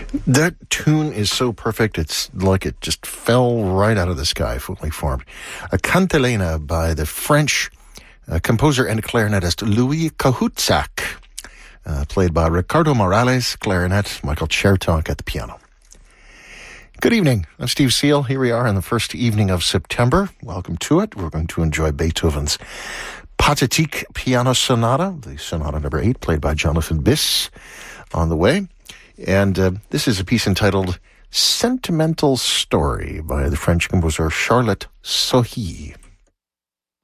That tune is so perfect, it's like it just fell right out of the sky, fully formed. A Cantilena by the French composer and clarinetist Louis Cahoutsac, played by Ricardo Morales, clarinet, Michael Chertok at the piano. Good evening. I'm Steve Seal. Here we are on the first evening of September. Welcome to it. We're going to enjoy Beethoven's Pathetique Piano Sonata, the Sonata number 8, played by Jonathan Biss, on the way. And this is a piece entitled Sentimental Story by the French composer Charlotte Sohi.